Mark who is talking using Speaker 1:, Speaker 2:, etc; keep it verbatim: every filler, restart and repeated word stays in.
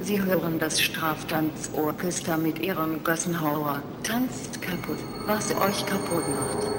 Speaker 1: Sie hören das Straftanzorchester mit ihrem Gassenhauer. Tanzt kaputt, was euch kaputt macht.